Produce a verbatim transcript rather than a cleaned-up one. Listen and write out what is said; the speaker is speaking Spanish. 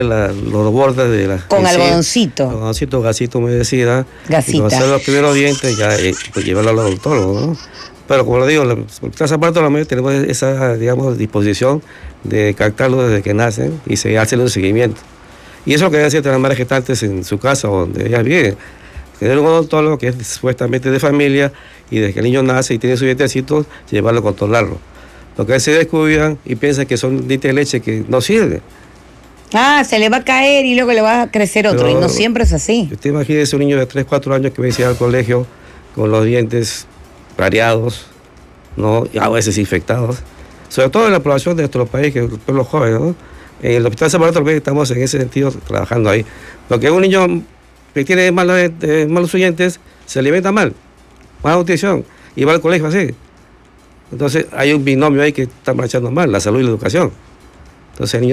La, los bordes de la... Con algodoncito. Con algodoncito, gasito humedecida. Gasita. Y cuando hacer los primeros dientes, ya eh, pues llevarlo al odontólogo, ¿no? Pero como le digo, la Plaza Puerto Lamé tenemos esa, digamos, disposición de captarlo desde que nacen y se hace un seguimiento. Y eso es lo que deben hacer las madres gestantes en su casa o donde ellas viven. Tener un odontólogo que es supuestamente de familia y desde que el niño nace y tiene sus dientecitos, llevarlo a controlarlo. Porque a veces se descuidan y piensan que son dientes de leche que no sirven. Ah, se le va a caer y luego le va a crecer otro. Pero, y no siempre es así. Usted imagínese un niño de tres, cuatro años que va a ir al colegio con los dientes variados, ¿no? Y a veces infectados. Sobre todo en la población de nuestro país, que es los jóvenes, ¿no? En el Hospital San Bartolomé estamos en ese sentido trabajando ahí. Porque un niño que tiene malos, eh, malos dientes se alimenta mal, mala nutrición, y va al colegio así. Entonces hay un binomio ahí que está marchando mal, la salud y la educación. Entonces el niño